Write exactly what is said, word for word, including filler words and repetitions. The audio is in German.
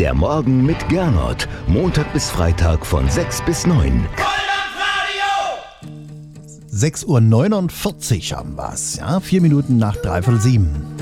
Der Morgen mit Gernot. Montag bis Freitag von sechs bis neun. sechs Uhr neunundvierzig haben wir's, ja, vier Minuten nach dreiviertel sieben.